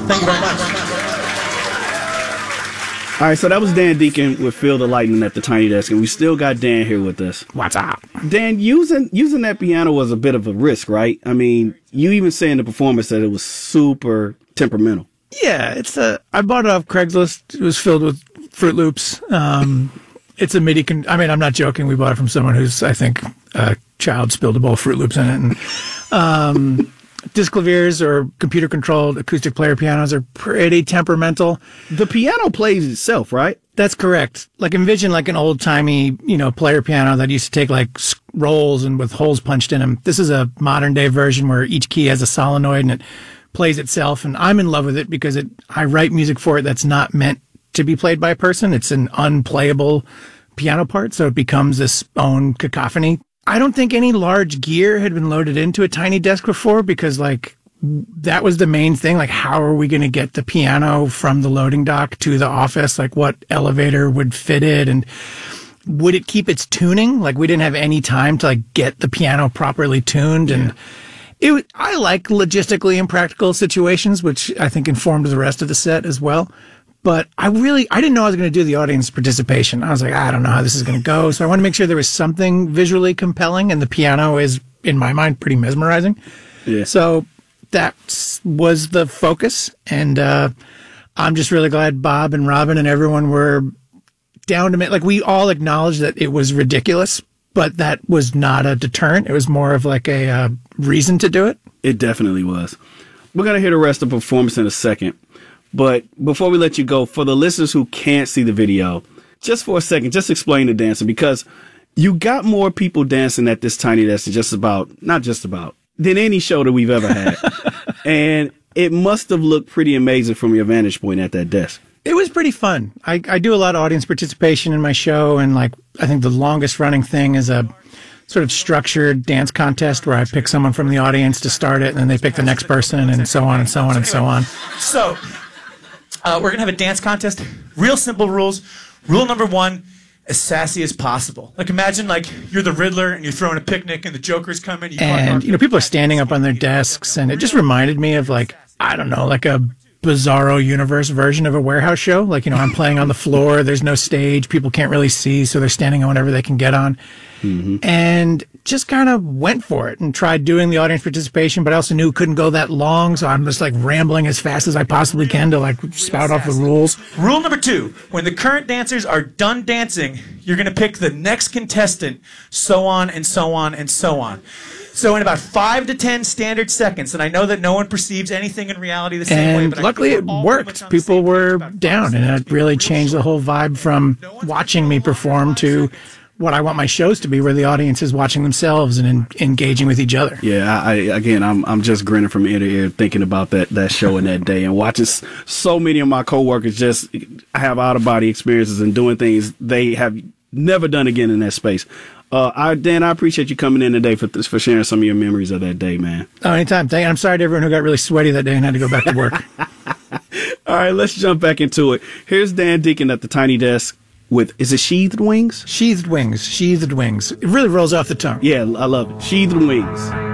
Thank you very much. All right, so that was Dan Deacon with Feel the Lightning at the Tiny Desk, and we still got Dan here with us. What's up? Dan, using that piano was a bit of a risk, right? I mean, you even say in the performance that it was super temperamental. Yeah, I bought it off Craigslist. It was filled with Fruit Loops. It's a MIDI. I'm not joking. We bought it from someone who's, I think, a child spilled a bowl of Fruit Loops in it. And disc claviers or computer-controlled acoustic player pianos are pretty temperamental. The piano plays itself, right? That's correct. Like envision like an old-timey, player piano that used to take like rolls and with holes punched in them. This is a modern-day version where each key has a solenoid and it plays itself. And I'm in love with it because I write music for it that's not meant to be played by a person. It's an unplayable piano part, so it becomes this own cacophony. I don't think any large gear had been loaded into a Tiny Desk before because, that was the main thing. Like, how are we going to get the piano from the loading dock to the office? Like, what elevator would fit it? And would it keep its tuning? Like, we didn't have any time to, get the piano properly tuned. And I like logistically impractical situations, which I think informed the rest of the set as well. But I didn't know I was going to do the audience participation. I was like, I don't know how this is going to go. So I want to make sure there was something visually compelling, and the piano is, in my mind, pretty mesmerizing. Yeah. So that was the focus, and I'm just really glad Bob and Robin and everyone were down to it. We all acknowledged that it was ridiculous, but that was not a deterrent. It was more of a reason to do it. It definitely was. We're going to hear the rest of the performance in a second. But before we let you go, for the listeners who can't see the video, just for a second, just explain the dancing, because you got more people dancing at this Tiny Desk than any show that we've ever had. And it must have looked pretty amazing from your vantage point at that desk. It was pretty fun. I do a lot of audience participation in my show, and I think the longest running thing is a sort of structured dance contest where I pick someone from the audience to start it, and then they pick the next person, and so on and so on and so on. So we're going to have a dance contest. Real simple rules. Rule number 1, as sassy as possible. Imagine you're the Riddler and you're throwing a picnic and the Joker's coming. And people are standing up on their desks, and it just reminded me of a Bizarro Universe version of a warehouse show. I'm playing on the floor. There's no stage. People can't really see, so they're standing on whatever they can get on. Mm-hmm. And just kind of went for it and tried doing the audience participation, but I also knew it couldn't go that long, so I'm just rambling as fast as I possibly can to spout off the rules. Rule number 2, when the current dancers are done dancing, you're going to pick the next contestant, so on and so on and so on. So in about 5 to 10 standard seconds, and I know that no one perceives anything in reality the same way, but luckily it worked. People were down, and it really changed the whole vibe from watching me perform to what I want my shows to be, where the audience is watching themselves and engaging with each other. Yeah, I'm just grinning from ear to ear thinking about that show and that day, and watching so many of my coworkers just have out-of-body experiences and doing things they have never done again in that space. Dan, I appreciate you coming in today for sharing some of your memories of that day, man. Oh, anytime. I'm sorry to everyone who got really sweaty that day and had to go back to work. All right, let's jump back into it. Here's Dan Deacon at the Tiny Desk with, is it Sheathed Wings? Sheathed Wings. Sheathed Wings. It really rolls off the tongue. Yeah, I love it. Sheathed Wings.